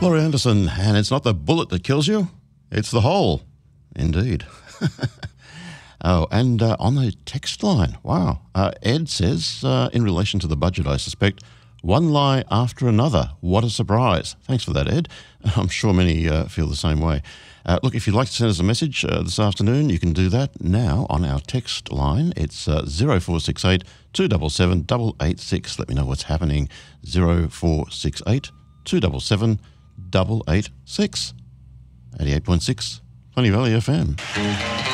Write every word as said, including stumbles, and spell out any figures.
Laurie Anderson, and it's not the bullet that kills you, it's the hole. Indeed. Oh, and uh, on the text line, wow, uh, Ed says, uh, in relation to the budget, I suspect, one lie after another. What a surprise. Thanks for that, Ed. I'm sure many uh, feel the same way. Uh, look, if you'd like to send us a message uh, this afternoon, you can do that now on our text line. It's uh, zero four six eight, two seven seven, eight eight six. Let me know what's happening. zero four six eight, two seven seven, eight eight six. eighty-eight point six, Plenty Valley F M.